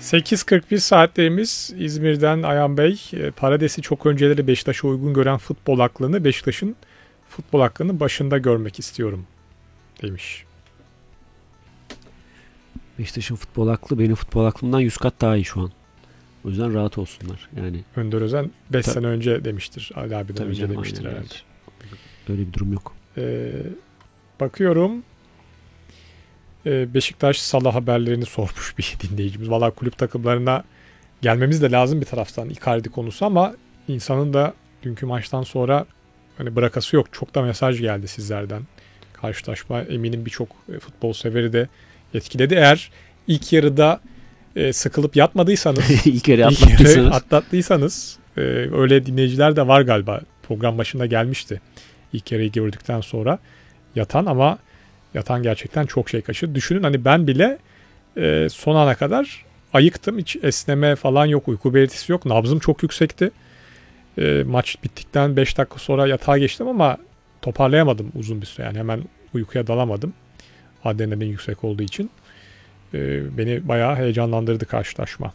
8.41 saatlerimiz İzmir'den Ayhan Bey. Parades'i çok önceleri Beşiktaş'a uygun gören futbol aklını Beşiktaş'ın futbol aklının başında görmek istiyorum demiş. Beşiktaş'ın futbol aklı benim futbol aklımdan 100 kat daha iyi şu an. O yüzden rahat olsunlar. Yani Önder Özen 5 sene önce demiştir. Ali abiden tabii önce canım, demiştir aynen herhalde. öyle bir durum yok. Bakıyorum. Beşiktaş Salah haberlerini sormuş bir dinleyicimiz. Valla kulüp takımlarına gelmemiz de lazım bir taraftan, Icardi konusu, ama insanın da dünkü maçtan sonra hani bırakası yok. Çok da mesaj geldi sizlerden. Karşılaşma eminim birçok futbol severi de etkiledi. Eğer ilk yarıda sıkılıp yatmadıysanız, ilk yarı atlattıysanız öyle dinleyiciler de var galiba. Program başında gelmişti. İlk yarıyı gördükten sonra yatan, ama yatan gerçekten çok şey kaçırdı. Düşünün, hani ben bile son ana kadar ayıktım. Hiç esneme falan yok. Uyku belirtisi yok. Nabzım çok yüksekti. Maç bittikten 5 dakika sonra yatağa geçtim ama toparlayamadım uzun bir süre. Yani hemen uykuya dalamadım. Adrenalin yüksek olduğu için. Beni bayağı heyecanlandırdı karşılaşma.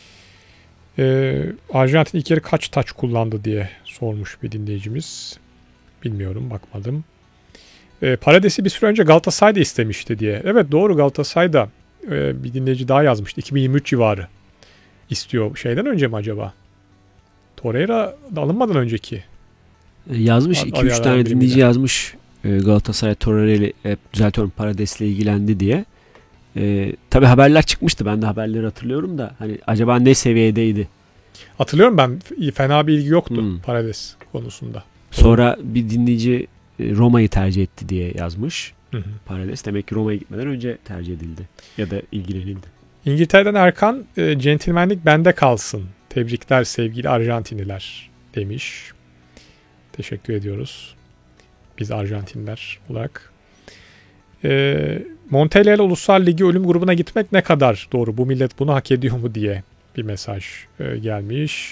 Arjantin ilk yarı kaç taç kullandı diye sormuş bir dinleyicimiz. Bilmiyorum, bakmadım. Parades'i bir süre önce Galatasaray'da istemişti diye. Evet, doğru, Galatasaray'da bir dinleyici daha yazmıştı. 2023 civarı istiyor. Şeyden önce mi acaba? Torreira alınmadan önceki. Yazmış. 2-3 tane dinleyici yazmış. Galatasaray Torreira ile, düzeltiyorum, Parades'le ilgilendi diye. Tabii haberler çıkmıştı. Ben de haberleri hatırlıyorum da hani acaba ne seviyedeydi? Hatırlıyorum, ben fena bir ilgi yoktu Parades konusunda. Sonra bir dinleyici Roma'yı tercih etti diye yazmış. Parades demek ki Roma'ya gitmeden önce tercih edildi ya da ilgilenildi. İngiltere'den Erkan, centilmenlik bende kalsın. Tebrikler sevgili Arjantinliler demiş. Teşekkür ediyoruz biz Arjantinliler olarak. Montella Uluslar Ligi ölüm grubuna gitmek ne kadar doğru? Bu millet bunu hak ediyor mu diye bir mesaj gelmiş.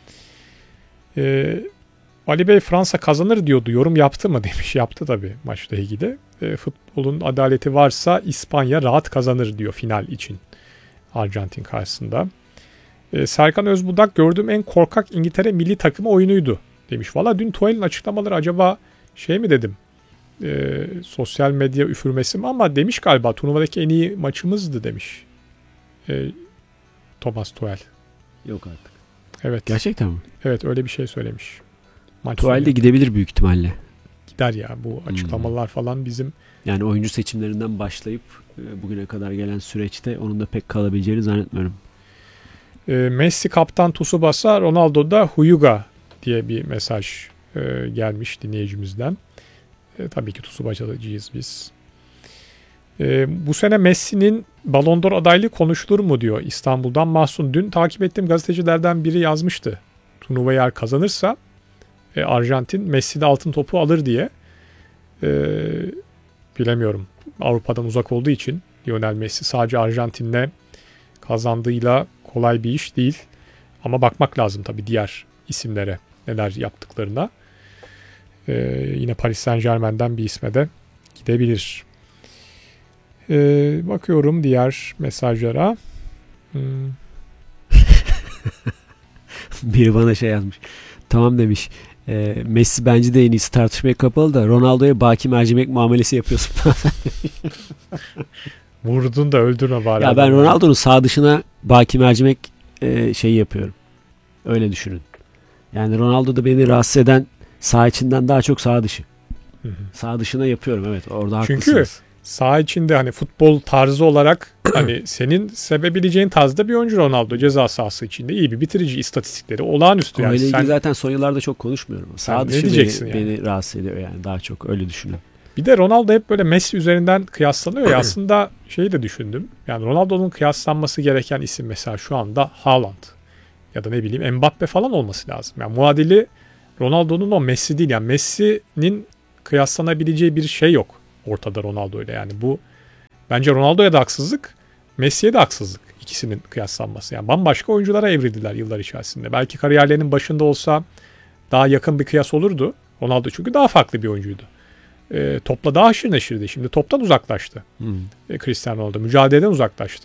Ali Bey Fransa kazanır diyordu. Yorum yaptı mı demiş. Yaptı tabii maçla ilgili. Futbolun adaleti varsa İspanya rahat kazanır diyor final için Arjantin karşısında. Serkan Özbudak, gördüğüm en korkak İngiltere milli takımı oyunuydu demiş. Valla dün Tuchel'in açıklamaları acaba şey mi dedim? Sosyal medya üfürmesi mi, ama demiş galiba turnuvadaki en iyi maçımızdı demiş. Thomas Tuchel. Yok artık. Evet. Gerçekten mi? Evet, öyle bir şey söylemiş. Tuchel de gidebilir büyük ihtimalle. Gider ya, bu açıklamalar falan bizim. Yani oyuncu seçimlerinden başlayıp bugüne kadar gelen süreçte onun da pek kalabileceğini zannetmiyorum. Messi kaptan Tsubasa, Ronaldo da Huyuga diye bir mesaj gelmiş dinleyicimizden. Tabii ki Tsubasa'cıyız biz. Bu sene Messi'nin Ballon d'Or adaylığı konuşulur mu diyor İstanbul'dan Mahsun. Dün takip ettiğim gazetecilerden biri yazmıştı. Turnuvayı eğer kazanırsa Arjantin Messi'de altın topu alır diye. Bilemiyorum. Avrupa'dan uzak olduğu için Lionel Messi sadece Arjantin'le kazandığıyla kolay bir iş değil. Ama bakmak lazım tabii diğer isimlere, neler yaptıklarına. Yine Paris Saint-Germain'den bir isme de gidebilir. Bakıyorum diğer mesajlara. Biri bana şey yazmış. Tamam demiş. Messi bence de en iyisi, tartışmaya kapalı da Ronaldo'ya baki mercimek muamelesi yapıyorsun. Vurdun da öldürme bari. Ya ben Ronaldo'nun sağ dışına baki mercimek şeyi yapıyorum. Öyle düşünün. Yani Ronaldo'da beni rahatsız eden sağ içinden daha çok sağ dışı. Sağ dışına yapıyorum, evet, orada haklısınız. Çünkü sağ içinde hani futbol tarzı olarak hani senin sevebileceğin tarzda bir oyuncu Ronaldo, ceza sahası içinde iyi bir bitirici, istatistikleri olağanüstü. Yani sen zaten son yıllarda çok konuşmuyorum. Sağ dışı beni rahatsız ediyor yani, daha çok öyle düşünün. Bir de Ronaldo hep böyle Messi üzerinden kıyaslanıyor ya, aslında şeyi de düşündüm. Yani Ronaldo'nun kıyaslanması gereken isim mesela şu anda Haaland ya da ne bileyim Mbappe falan olması lazım. Yani muadili Ronaldo'nun o Messi değil. Yani Messi'nin kıyaslanabileceği bir şey yok ortada Ronaldo ile. Yani bu bence Ronaldo'ya da haksızlık, Messi'ye de haksızlık, ikisinin kıyaslanması. Yani bambaşka oyunculara evrildiler yıllar içerisinde. Belki kariyerlerinin başında olsa daha yakın bir kıyas olurdu. Ronaldo çünkü daha farklı bir oyuncuydu. Topla daha haşır neşirdi. Şimdi toptan uzaklaştı. Cristiano Ronaldo mücadeleden uzaklaştı.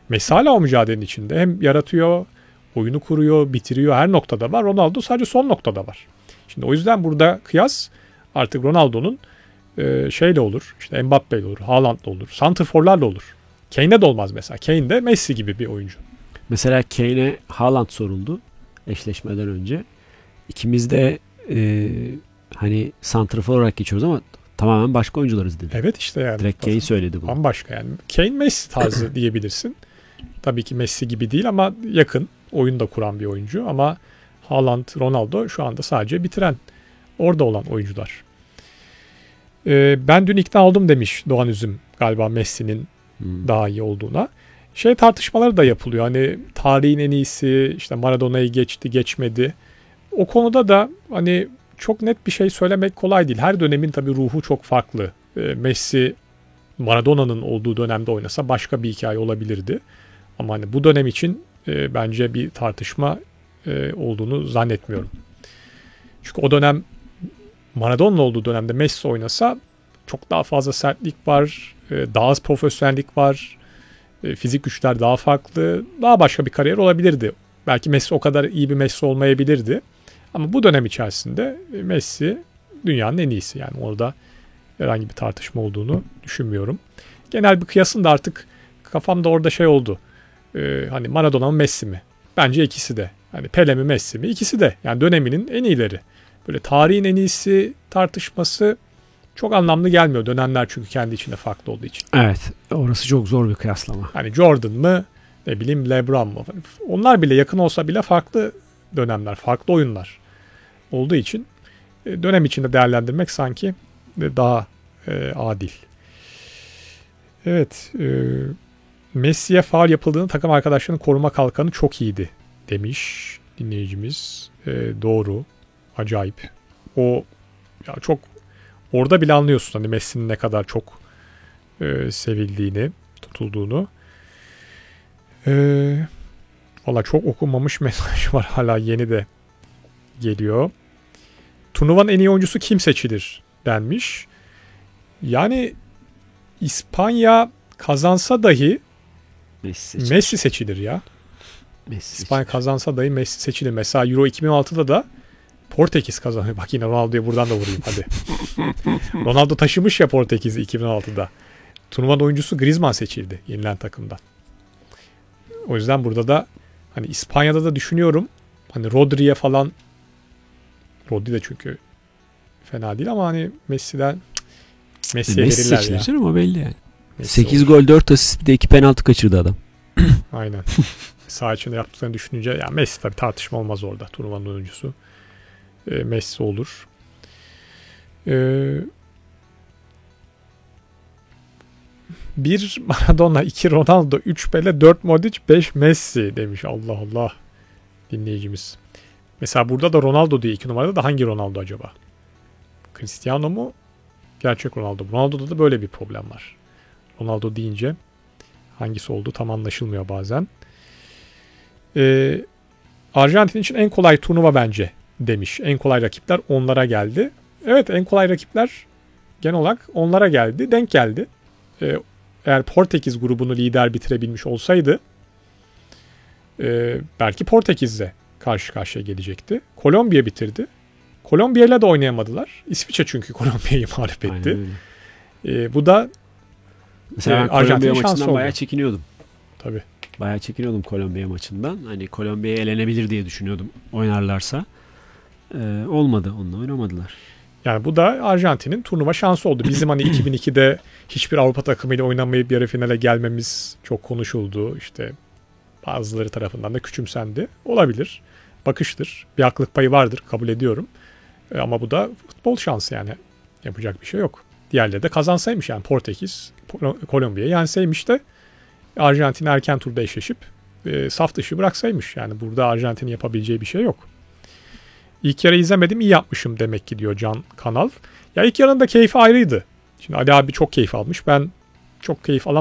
Messi hala o mücadelenin içinde. Hem yaratıyor, oyunu kuruyor, bitiriyor. Her noktada var. Ronaldo sadece son noktada var. Şimdi o yüzden burada kıyas artık Ronaldo'nun şeyle olur. İşte Mbappe'yle olur, Haaland'la olur, santrforlarla olur. Kane'de de olmaz mesela. Kane de Messi gibi bir oyuncu. Mesela Kane'e Haaland soruldu eşleşmeden önce. İkimiz de hani santrafor olarak geçiyoruz ama tamamen başka oyuncularız dedi. Evet işte yani. Direkt Kane söyledi bunu. Bambaşka yani. Kane Messi tarzı diyebilirsin. Tabii ki Messi gibi değil ama yakın. Oyun da kuran bir oyuncu ama Haaland, Ronaldo şu anda sadece bitiren, orada olan oyuncular. Ben dün ikna oldum demiş Doğan Üzüm galiba Messi'nin daha iyi olduğuna. Tartışmaları da yapılıyor. Hani tarihin en iyisi, işte Maradona'yı geçti, geçmedi. O konuda da hani çok net bir şey söylemek kolay değil. Her dönemin tabii ruhu çok farklı. Messi Maradona'nın olduğu dönemde oynasa başka bir hikaye olabilirdi. Ama hani bu dönem için bence bir tartışma olduğunu zannetmiyorum. Çünkü o dönem Maradona'nın olduğu dönemde Messi oynasa çok daha fazla sertlik var, daha az profesyonellik var, fizik güçler daha farklı, daha başka bir kariyer olabilirdi. Belki Messi o kadar iyi bir Messi olmayabilirdi. Ama bu dönem içerisinde Messi dünyanın en iyisi. Yani orada herhangi bir tartışma olduğunu düşünmüyorum. Genel bir kıyasın da artık kafamda orada oldu. Hani Maradona mı Messi mi? Bence ikisi de. Hani Pele mi Messi mi? İkisi de. Yani döneminin en iyileri. Böyle tarihin en iyisi tartışması çok anlamlı gelmiyor. Dönemler çünkü kendi içinde farklı olduğu için. Evet. Orası çok zor bir kıyaslama. Hani Jordan mı? Ne bileyim LeBron mu? Onlar bile yakın olsa bile farklı dönemler, farklı oyunlar olduğu için dönem içinde değerlendirmek sanki daha adil. Evet. Messi'ye faul yapıldığını takım arkadaşlarının koruma kalkanı çok iyiydi demiş dinleyicimiz. Doğru. Acayip. O ya çok orada bile anlıyorsun hani Messi'nin ne kadar çok sevildiğini, tutulduğunu. Valla çok okunmamış mesaj var, hala yeni de geliyor. Turnuvanın en iyi oyuncusu kim seçilir denmiş. Yani İspanya kazansa dahi Messi seçilir ya. İspanya kazansa dahi Messi seçilir. Mesela Euro 2006'da da Portekiz kazanıyor. Bak yine Ronaldo'ya buradan da vurayım hadi. Ronaldo taşımış ya Portekiz'i 2006'da. Turnuvanın oyuncusu Griezmann seçildi yenilen takımdan. O yüzden burada da hani İspanya'da da düşünüyorum. Hani Rodri'ye falan, Rodri de çünkü fena değil ama hani Messi'ye verirler ya. Messi ama belli yani. Messi 8 olur. gol 4 asist bir de 2 penaltı kaçırdı adam. Aynen. Saha içinde yaptıklarını düşününce ya Messi tabii tartışma olmaz orada. Turnuvanın oyuncusu. Messi olur. 1 Maradona, 2 Ronaldo, 3 Pele, 4 Modric, 5 Messi demiş. Allah Allah dinleyicimiz. Mesela burada da Ronaldo diye 2 numarada da hangi Ronaldo acaba? Cristiano mu? Gerçek Ronaldo. Ronaldo'da da böyle bir problem var. Ronaldo deyince hangisi olduğu tam anlaşılmıyor bazen. Arjantin için en kolay turnuva bence demiş. En kolay rakipler onlara geldi. Evet, en kolay rakipler genel olarak onlara geldi. Denk geldi. Eğer Portekiz grubunu lider bitirebilmiş olsaydı belki Portekiz'le karşı karşıya gelecekti. Kolombiya bitirdi. Kolombiya'yla da oynayamadılar. İsviçre çünkü Kolombiya'yı mağlup etti. Bu da mesela ben Kolombiya maçından bayağı çekiniyordum. Tabii. Bayağı çekiniyordum Kolombiya maçından. Hani Kolombiya'ya elenebilir diye düşünüyordum oynarlarsa. Olmadı. Onunla oynamadılar. Yani bu da Arjantin'in turnuva şansı oldu. Bizim hani 2002'de hiçbir Avrupa takımıyla oynamayıp yarı finale gelmemiz çok konuşuldu. İşte bazıları tarafından da küçümsendi. Olabilir. Bakıştır. Bir haklılık payı vardır. Kabul ediyorum. Ama bu da futbol şansı yani. Yapacak bir şey yok. Diğerleri de kazansaymış yani Portekiz, Kolombiya'yı yenseymiş de Arjantin erken turda eşleşip saf dışı bıraksaymış. Yani burada Arjantin'in yapabileceği bir şey yok. İlk yarı izlemedim, iyi yapmışım demek ki diyor Can Kanal. Ya ilk yarının da keyfi ayrıydı. Şimdi Ali abi çok keyif almış. Ben çok keyif